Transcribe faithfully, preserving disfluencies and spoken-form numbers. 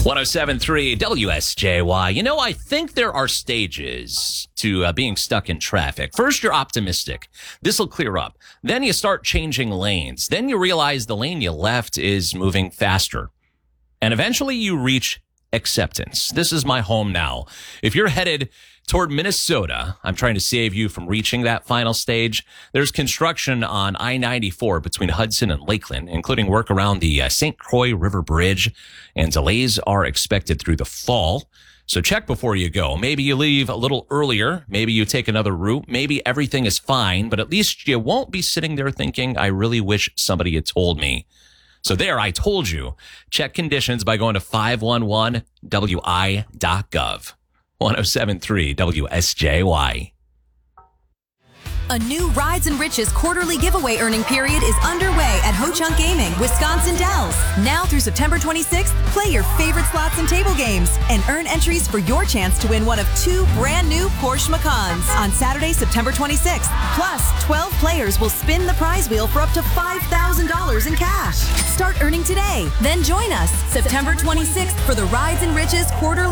one oh seven point three W S J Y. You know, I think there are stages to uh, being stuck in traffic. First, you're optimistic. This will clear up. Then you start changing lanes. Then you realize the lane you left is moving faster. And eventually you reach acceptance. This is my home now. If you're headed toward Minnesota, I'm trying to save you from reaching that final stage. There's construction on I ninety-four between Hudson and Lakeland, including work around the uh, Saint Croix River Bridge, and delays are expected through the fall. So check before you go. Maybe you leave a little earlier. Maybe you take another route. Maybe everything is fine, but at least you won't be sitting there thinking, I really wish somebody had told me. So there, I told you. Check conditions by going to five one one W I dot gov. one oh seven point three W S J Y. A new Rides and Riches quarterly giveaway earning period is underway at Ho Chunk Gaming, Wisconsin Dells. Now through September twenty-sixth, play your favorite slots and table games and earn entries for your chance to win one of two brand new Porsche Macans on Saturday, September twenty-sixth. Plus, twelve players will spin the prize wheel for up to five thousand dollars in cash. Start earning today. Then join us September twenty-sixth for the Rides and Riches quarterly